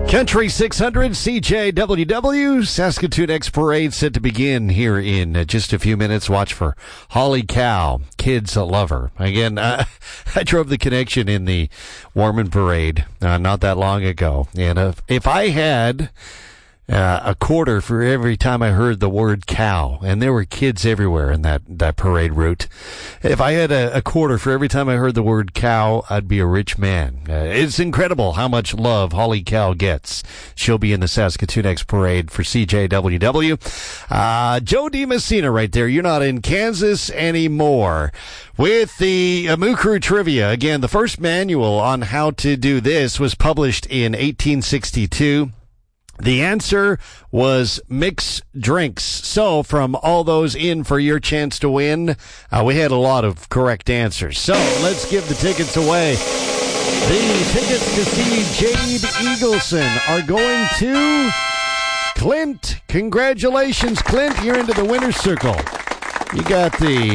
Country 600 CJWW Saskatoon X Parade set to begin here in just a few minutes. Watch for Holly Cow, Kids Lover. Again, I drove the connection in the Warman Parade not that long ago. And if I had a quarter for every time I heard the word cow, and there were kids everywhere in that parade route. If I had a quarter for every time I heard the word cow, I'd be a rich man. It's incredible how much love Holly Cow gets. She'll be in the Saskatoon X Parade for CJWW. Joe DiMessina right there. You're not in Kansas anymore. With the Moo Crew Trivia, again, the first manual on how to do this was published in 1862. The answer was mix drinks. So from all those in for your chance to win, we had a lot of correct answers. So let's give the tickets away. The tickets to see Jade Eagleson are going to Clint. Congratulations, Clint. You're into the winner's circle. You got the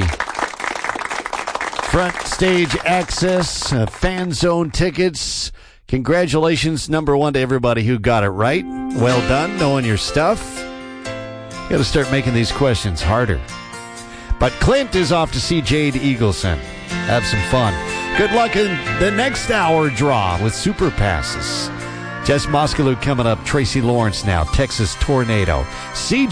front stage access, fan zone tickets. Congratulations, number one, to everybody who got it right. Well done, knowing your stuff. You got to start making these questions harder. But Clint is off to see Jade Eagleson. Have some fun. Good luck in the next hour draw with Super Passes. Jess Moskaluk coming up. Tracy Lawrence now. Texas Tornado. CJ